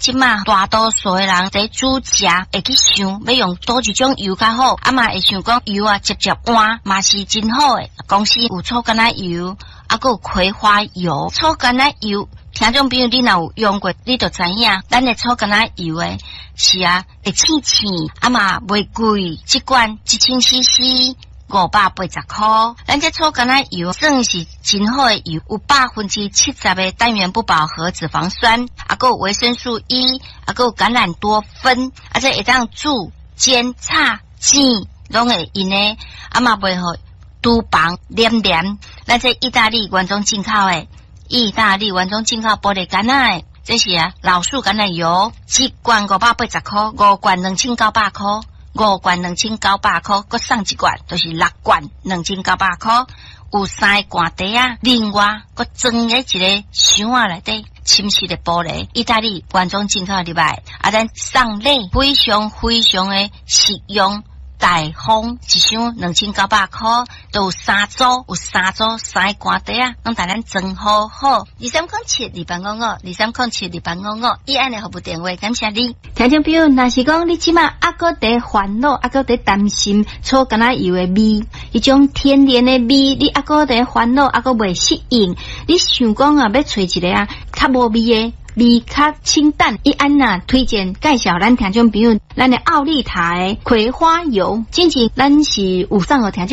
即马大多数的人在煮食会去想要用多一种油较好，啊嘛会想讲油啊直接换嘛是真好诶。公司有臭橄榄油，啊个有葵花油，臭橄榄油。听众朋友，你若有用过，你就知影，咱的臭橄榄油诶是啊，会清清，啊嘛袂贵，一罐1000cc。580块，咱这臭橄榄油算是真好的油，有70%的单元不饱和脂肪酸，啊个有维生素 E， 啊个有橄榄多酚，啊这会当煮、煎、炒、煎，拢会用的，啊嘛袂好厨房黏黏。咱这意大利原装进口的，意大利原装进口玻璃橄榄的，这是啊老树橄榄油，一罐580块，5罐2900块。5罐2900块，搁送一罐，就是6罐2900块。有3个罐底啊，另外搁装在一个箱仔内底，深色的玻璃，意大利原装进口入来，啊，咱送礼非常非常的实用。大方一箱2900块，都有3组3个罐底啊，拢带咱装好好。23072855，23072855，以安的服务电话，感谢你。听众朋友，若是讲你即马还搁在烦恼，还搁在担心臭橄榄油的味，迄种天然的味，你还搁在烦恼，还搁未适应，你想讲啊，要找一个啊较无味的。味较清淡，伊安娜推荐介绍咱听众朋友，咱的奥利塔的葵花油，真正咱是有送互听众。